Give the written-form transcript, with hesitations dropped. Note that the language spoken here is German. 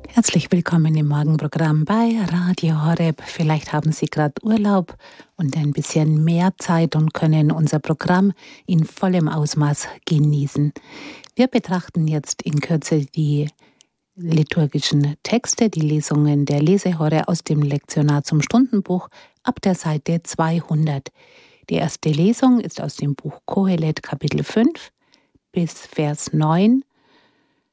Herzlich willkommen im Morgenprogramm bei Radio Horeb. Vielleicht haben Sie gerade Urlaub und ein bisschen mehr Zeit und können unser Programm in vollem Ausmaß genießen. Wir betrachten jetzt in Kürze die liturgischen Texte, die Lesungen der Lesehore aus dem Lektionar zum Stundenbuch ab der Seite 200. Die erste Lesung ist aus dem Buch Kohelet Kapitel 5 bis Vers 9